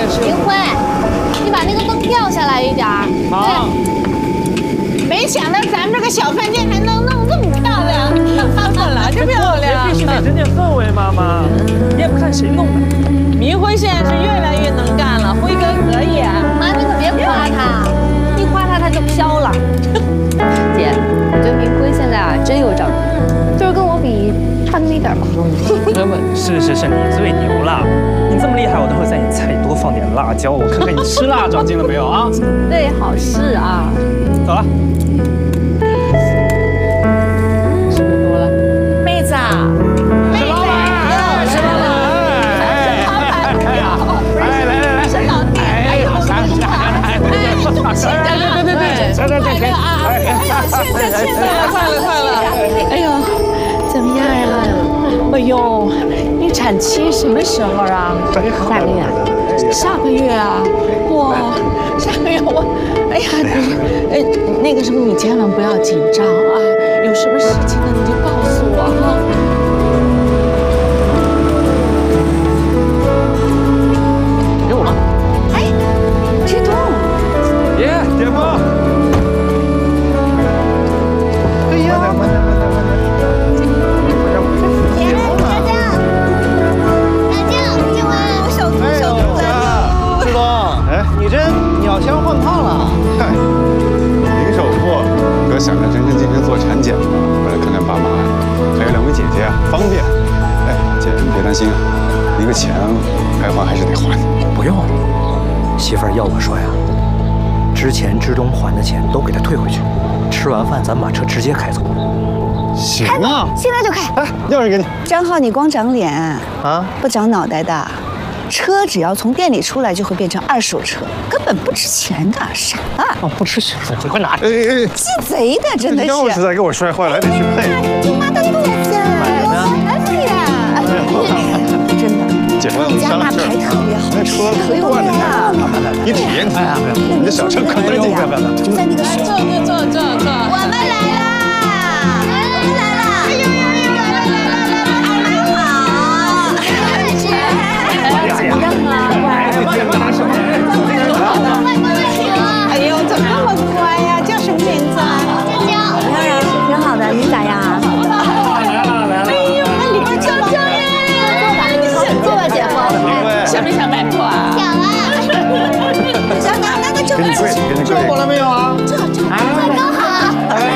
是。 林辉，你把那个灯调下来一点儿。 好。 没想到咱们这个小饭店还能弄这么漂亮，本来就漂亮。 必须得增点氛围，妈妈。你也不看谁弄的。 明辉现在是越来越能干了，辉哥可以啊。 妈，你可别夸他，一夸他他就飘了。姐，我觉得明辉现在啊真有长进，就是跟我比差那么一点吧。 是，你最牛了。你这么厉害，我都会在你菜里多放点辣椒，我看看你吃辣长进了没有啊？ 对，好事啊。 走了。 是不是多了？妹子啊， 沈老板，沈老板，来， 沈老弟，哎呦，对，快了，哎呦，怎么样呀？哎呦，你产期什么时候啊？ 下个月。 下个月啊？哇，下个月我，哎呀，那个什么，你千万不要紧张啊，有什么事情呢你就告诉我哈。 给我了。 哎，志东， 耶，点播。 哎呀，慢点。 你这鸟枪换炮了！ 嗨，零首付，哥想着真真正正做产检嘛，回来看看爸妈，还有两位姐姐啊，方便。哎，姐你别担心啊，那个钱该还还是得还。 不用，媳妇儿要我说呀，之前志东还的钱都给他退回去，吃完饭咱把车直接开走。 行啊， 现在就开。 哎，钥匙给你。 张浩，你光长脸啊， 不长脑袋的。车只要从店里出来，就会变成二手车，根本不值钱的，傻啊！ 哦，不值钱，快拿！哎， 鸡贼的，真的是！ 钥匙再给我摔坏了，还得去配。 你妈的肚子，真的， 姐夫， 你家大牌特别好， 那车可有名了。 你体验体验，我们的小车可能就在那个坐， 我们来啦！ 哎呦，怎么那么乖呀？叫什么名字啊？ 挺好的，你咋样啊？ 哎呦，里边娇娇呀！ 坐吧，姐夫。 想没想买破啊？ 想啊。 那这给你跪，给你跪。 过了没有啊？ 这刚好。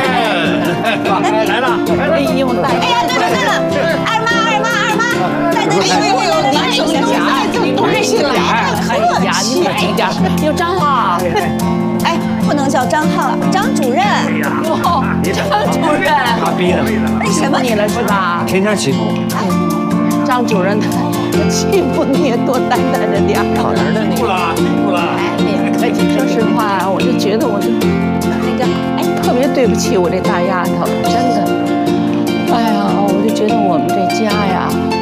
来了。 哎呦，大爷！ 哎呀，对了，二妈，在那里。 哎呦，拿手夹，你东西来。哎呀，你可轻点。有张浩。 哎，不能叫张浩了，张主任。 哟，张主任。 他逼的。 欺负你了是吧？ 天天欺负我。 张主任，他欺负你也多担待着点。 好人的你。辛苦了。 哎，说实话，我就觉得我特别对不起我这大丫头，真的。哎呀，我就觉得我们这家呀。